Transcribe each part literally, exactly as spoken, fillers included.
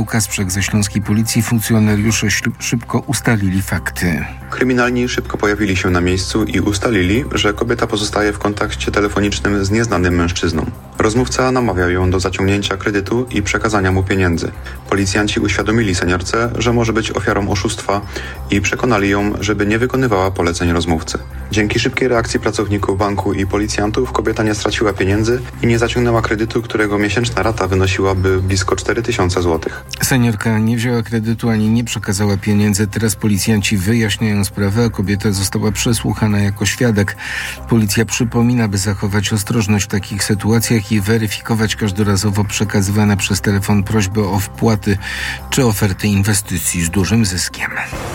Kasprzak ze Śląskiej Policji. Funkcjonariusze szybko ustalili fakty. Kryminalni szybko pojawili się na miejscu i ustalili, że kobieta pozostaje w kontakcie telefonicznym z nieznanym mężczyzną. Rozmówca namawiał ją do zaciągnięcia kredytu i przekazania mu pieniędzy. Policjanci uświadomili seniorce, że może być ofiarą oszustwa i przekonali ją, żeby nie wykonywała poleceń rozmówcy. Dzięki szybkiej reakcji pracowników banku i policjantów kobieta nie straciła pieniędzy i nie zaciągnęła kredytu, którego miesięczna rata wynosiłaby blisko cztery tysiące złotych. Seniorka nie wzięła kredytu ani nie przekazała pieniędzy. Teraz policjanci wyjaśniają sprawę, a kobieta została przesłuchana jako świadek. Policja przypomina, by zachować ostrożność w takich sytuacjach i weryfikować każdorazowo przekazywane przez telefon prośby o wpłaty czy oferty inwestycji z dużym zyskiem.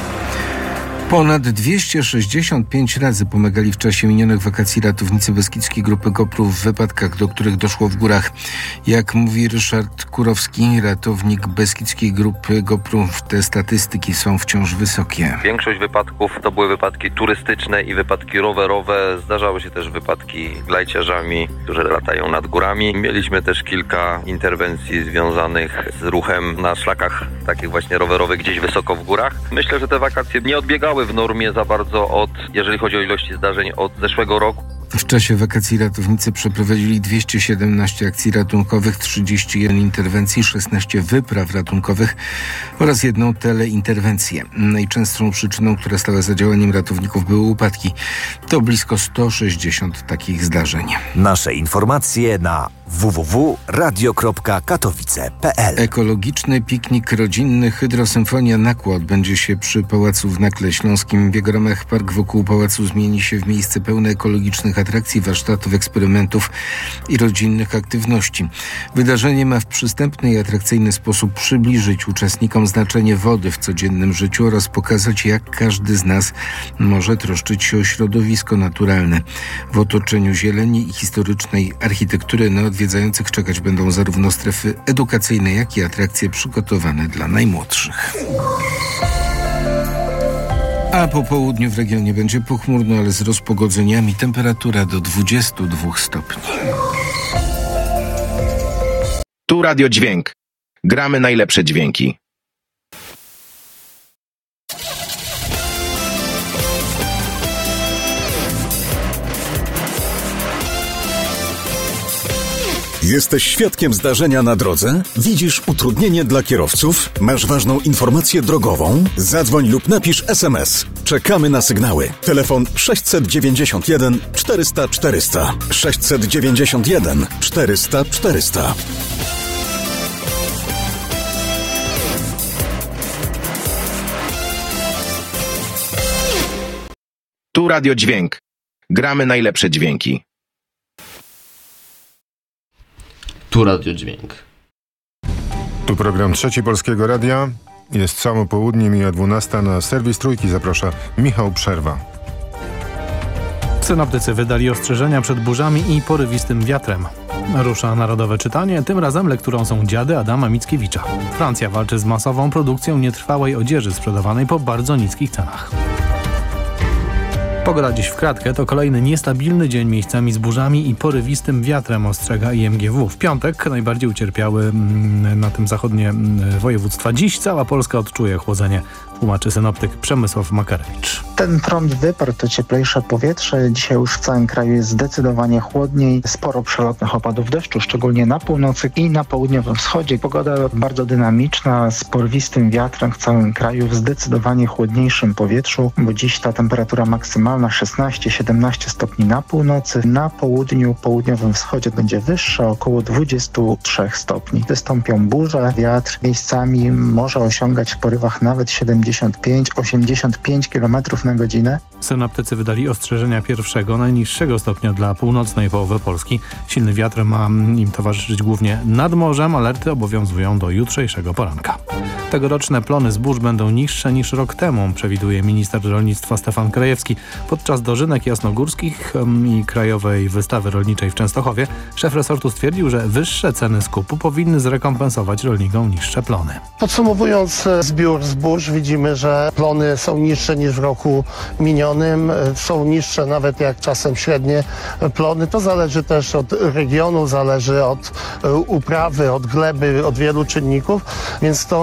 Ponad dwieście sześćdziesiąt pięć razy pomagali w czasie minionych wakacji ratownicy Beskidzkiej Grupy Goprów w wypadkach, do których doszło w górach. Jak mówi Ryszard Kurowski, ratownik Beskidzkiej Grupy Goprów, te statystyki są wciąż wysokie. Większość wypadków to były wypadki turystyczne i wypadki rowerowe. Zdarzały się też wypadki glajciarzami, którzy latają nad górami. Mieliśmy też kilka interwencji związanych z ruchem na szlakach takich właśnie rowerowych gdzieś wysoko w górach. Myślę, że te wakacje nie odbiegały w normie za bardzo od, jeżeli chodzi o ilości zdarzeń, od zeszłego roku. W czasie wakacji ratownicy przeprowadzili dwieście siedemnaście akcji ratunkowych, trzydzieści jeden interwencji, szesnaście wypraw ratunkowych oraz jedną teleinterwencję. Najczęstszą przyczyną, która stała za działaniem ratowników, były upadki. To blisko sto sześćdziesiąt takich zdarzeń. Nasze informacje na w w w kropka radio kropka katowice kropka p l. Ekologiczny piknik rodzinny Hydrosymfonia Nakło odbędzie się przy Pałacu w Nakle Śląskim. W jego ramach park wokół pałacu zmieni się w miejsce pełne ekologicznych atrakcji, warsztatów, eksperymentów i rodzinnych aktywności. Wydarzenie ma w przystępny i atrakcyjny sposób przybliżyć uczestnikom znaczenie wody w codziennym życiu oraz pokazać, jak każdy z nas może troszczyć się o środowisko naturalne. W otoczeniu zieleni i historycznej architektury na odwiedzających czekać będą zarówno strefy edukacyjne, jak i atrakcje przygotowane dla najmłodszych. A po południu w regionie będzie pochmurno, ale z rozpogodzeniami. Temperatura do dwudziestu dwóch stopni. Tu Radio Dźwięk. Gramy najlepsze dźwięki. Jesteś świadkiem zdarzenia na drodze? Widzisz utrudnienie dla kierowców? Masz ważną informację drogową? Zadzwoń lub napisz es em es. Czekamy na sygnały. Telefon sześćset dziewięćdziesiąt jeden czterysta czterysta. sześćset dziewięćdziesiąt jeden czterysta czterysta. Tu Radio Dźwięk. Gramy najlepsze dźwięki. Tu Radio Dźwięk. Tu program Trzeci Polskiego Radia. Jest samo południe, mija dwunasta. Na serwis Trójki zaprasza Michał Przerwa. Synoptycy wydali ostrzeżenia przed burzami i porywistym wiatrem. Rusza narodowe czytanie, tym razem lekturą są Dziady Adama Mickiewicza. Francja walczy z masową produkcją nietrwałej odzieży sprzedawanej po bardzo niskich cenach. Pogoda dziś w kratkę, to kolejny niestabilny dzień miejscami z burzami i porywistym wiatrem, ostrzega I M G W. W piątek najbardziej ucierpiały na tym zachodnie województwa. Dziś cała Polska odczuje chłodzenie, tłumaczy synoptyk Przemysław Makarewicz. Ten front wyparł, to cieplejsze powietrze. Dzisiaj już w całym kraju jest zdecydowanie chłodniej. Sporo przelotnych opadów deszczu, szczególnie na północy i na południowym wschodzie. Pogoda bardzo dynamiczna, z porywistym wiatrem w całym kraju, w zdecydowanie chłodniejszym powietrzu, bo dziś ta temperatura maksymalna szesnaście siedemnaście stopni na północy. Na południu, południowym wschodzie będzie wyższa, około dwadzieścia trzy stopni. Wystąpią burze, wiatr miejscami może osiągać w porywach nawet siedemdziesiąt pięć osiemdziesiąt pięć kilometrów na godzinę. Synoptycy wydali ostrzeżenia pierwszego, najniższego stopnia dla północnej połowy Polski. Silny wiatr ma im towarzyszyć głównie nad morzem. Alerty obowiązują do jutrzejszego poranka. Tegoroczne plony zbóż będą niższe niż rok temu, przewiduje minister rolnictwa Stefan Krajewski. Podczas dożynek jasnogórskich i Krajowej Wystawy Rolniczej w Częstochowie szef resortu stwierdził, że wyższe ceny skupu powinny zrekompensować rolnikom niższe plony. Podsumowując zbiór zbóż, widzimy, że plony są niższe niż w roku minionym. Są niższe nawet jak czasem średnie plony. To zależy też od regionu, zależy od uprawy, od gleby, od wielu czynników, więc to